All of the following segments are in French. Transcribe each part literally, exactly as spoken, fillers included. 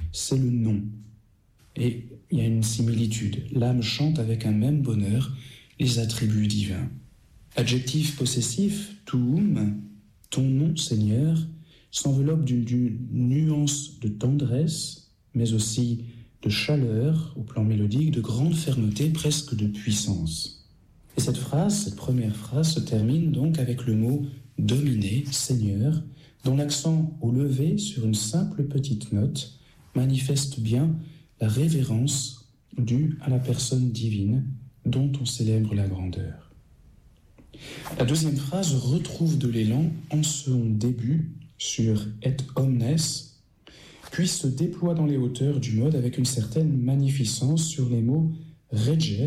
c'est le nom. Et il y a une similitude. L'âme chante avec un même bonheur les attributs divins. Adjectif possessif, tuum, ton nom, Seigneur, s'enveloppe d'une, d'une nuance de tendresse, mais aussi de chaleur au plan mélodique, de grande fermeté, presque de puissance. Et cette phrase, cette première phrase, se termine donc avec le mot « dominer »,« Seigneur », dont l'accent au lever sur une simple petite note manifeste bien la révérence due à la personne divine dont on célèbre la grandeur. La deuxième phrase retrouve de l'élan en son début sur « et omnes », puis se déploie dans les hauteurs du mode avec une certaine magnificence sur les mots « reges »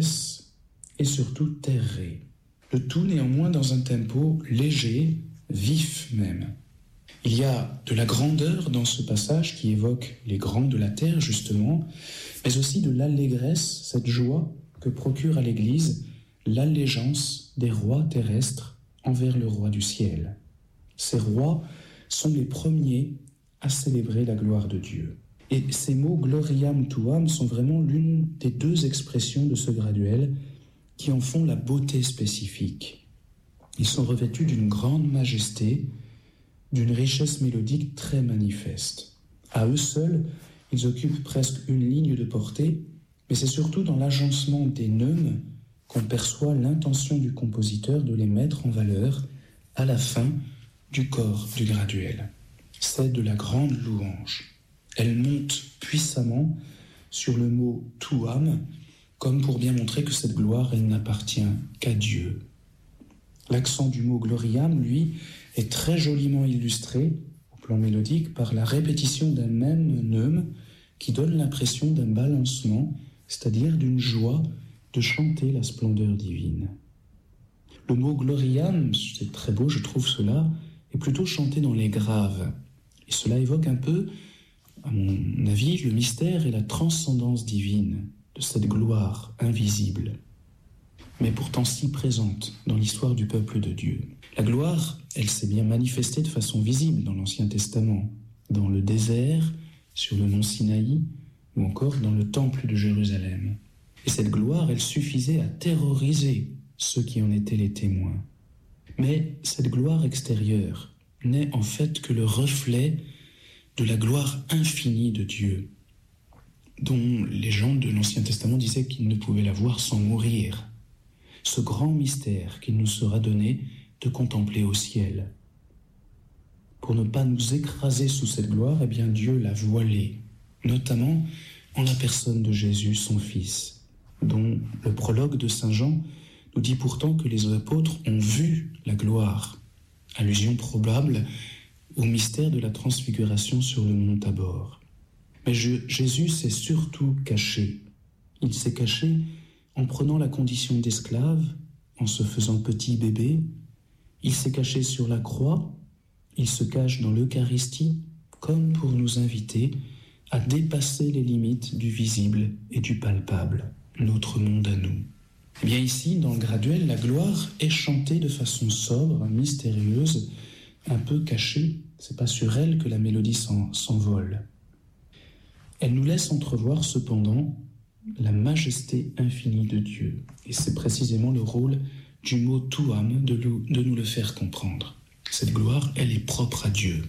et surtout « terre ». Le tout néanmoins dans un tempo léger, vif même. Il y a de la grandeur dans ce passage qui évoque les grands de la terre justement, mais aussi de l'allégresse, cette joie que procure à l'Église l'allégeance des rois terrestres envers le roi du ciel. Ces rois sont les premiers à célébrer la gloire de Dieu. Et ces mots gloriam tuam sont vraiment l'une des deux expressions de ce graduel qui en font la beauté spécifique. Ils sont revêtus d'une grande majesté, d'une richesse mélodique très manifeste. À eux seuls, ils occupent presque une ligne de portée, mais c'est surtout dans l'agencement des neumes qu'on perçoit l'intention du compositeur de les mettre en valeur à la fin du corps du graduel. C'est de la grande louange. Elle monte puissamment sur le mot « tuam », comme pour bien montrer que cette gloire, elle n'appartient qu'à Dieu. L'accent du mot « gloriam », lui, est très joliment illustré, au plan mélodique, par la répétition d'un même neume qui donne l'impression d'un balancement, c'est-à-dire d'une joie de chanter la splendeur divine. Le mot « gloriam », c'est très beau, je trouve cela, est plutôt chanté dans les graves. Et cela évoque un peu, à mon avis, le mystère et la transcendance divine de cette gloire invisible, mais pourtant si présente dans l'histoire du peuple de Dieu. La gloire, elle s'est bien manifestée de façon visible dans l'Ancien Testament, dans le désert, sur le mont Sinaï, ou encore dans le temple de Jérusalem. Et cette gloire, elle suffisait à terroriser ceux qui en étaient les témoins. Mais cette gloire extérieure n'est en fait que le reflet de la gloire infinie de Dieu, dont les gens de l'Ancien Testament disaient qu'ils ne pouvaient la voir sans mourir. Ce grand mystère qu'il nous sera donné de contempler au ciel. Pour ne pas nous écraser sous cette gloire, eh bien Dieu l'a voilée, notamment en la personne de Jésus, son Fils, dont le prologue de Saint Jean nous dit pourtant que les apôtres ont vu la gloire, allusion probable au mystère de la transfiguration sur le mont Tabor. Mais je, Jésus s'est surtout caché. Il s'est caché en prenant la condition d'esclave, en se faisant petit bébé. Il s'est caché sur la croix. Il se cache dans l'Eucharistie, comme pour nous inviter à dépasser les limites du visible et du palpable, notre monde à nous. Eh bien ici, dans le graduel, la gloire est chantée de façon sobre, mystérieuse, un peu cachée. C'est pas sur elle que la mélodie s'en, s'envole. Elle nous laisse entrevoir cependant la majesté infinie de Dieu. Et c'est précisément le rôle du mot « tuam » de, de nous le faire comprendre. Cette gloire, elle est propre à Dieu.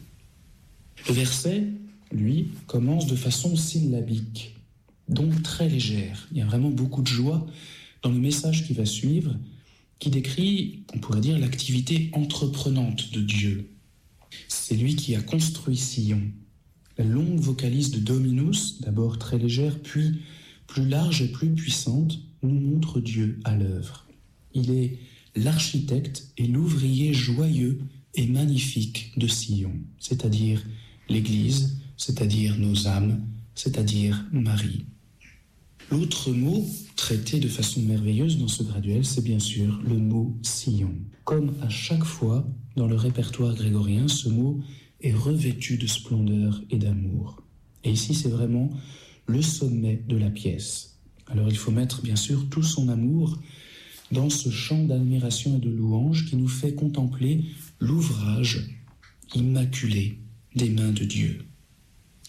Le verset, lui, commence de façon syllabique, donc très légère. Il y a vraiment beaucoup de joie dans le message qui va suivre, qui décrit, on pourrait dire, l'activité entreprenante de Dieu. C'est lui qui a construit Sion. La longue vocalise de Dominus, d'abord très légère, puis plus large et plus puissante, nous montre Dieu à l'œuvre. Il est l'architecte et l'ouvrier joyeux et magnifique de Sion, c'est-à-dire l'Église, c'est-à-dire nos âmes, c'est-à-dire Marie. L'autre mot traité de façon merveilleuse dans ce graduel, c'est bien sûr le mot Sion. Comme à chaque fois dans le répertoire grégorien, ce mot est revêtu de splendeur et d'amour. Et ici, c'est vraiment le sommet de la pièce. Alors il faut mettre bien sûr tout son amour dans ce chant d'admiration et de louange qui nous fait contempler l'ouvrage immaculé des mains de Dieu.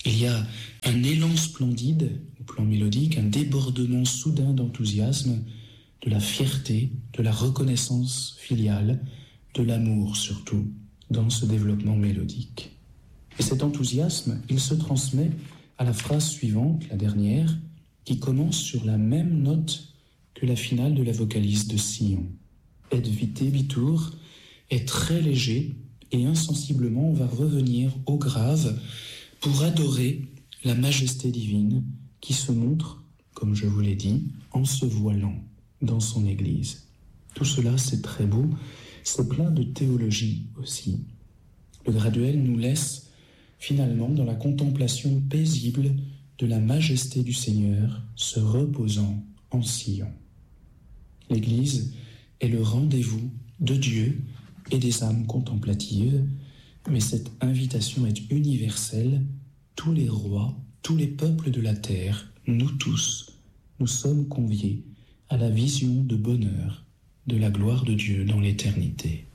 Il y a un élan splendide au plan mélodique, un débordement soudain d'enthousiasme, de la fierté, de la reconnaissance filiale, de l'amour surtout, dans ce développement mélodique. Et cet enthousiasme, il se transmet à la phrase suivante, la dernière, qui commence sur la même note que la finale de la vocalise de Sion. Et vitebitur est très léger et insensiblement on va revenir au grave pour adorer la majesté divine qui se montre, comme je vous l'ai dit, en se voilant dans son Église. Tout cela, c'est très beau, c'est plein de théologie aussi. Le graduel nous laisse finalement dans la contemplation paisible de la majesté du Seigneur se reposant en Sion. L'Église est le rendez-vous de Dieu et des âmes contemplatives, mais cette invitation est universelle. Tous les rois, tous les peuples de la terre, nous tous, nous sommes conviés à la vision de bonheur de la gloire de Dieu dans l'éternité.